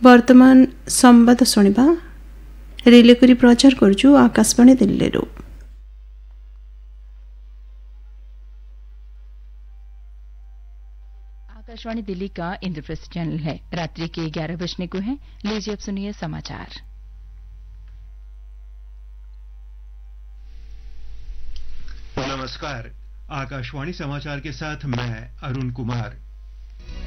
वर्तमान संवाद शुणा रिले करी प्रचार करुचु आकाशवाणी दिल्ली। आकाशवाणी दिल्ली का इंद्रप्रस्थ चैनल है। रात्रि के 11 बजने को है। लीजिए अब सुनिए समाचार। नमस्कार, आकाशवाणी समाचार के साथ मैं अरुण कुमार।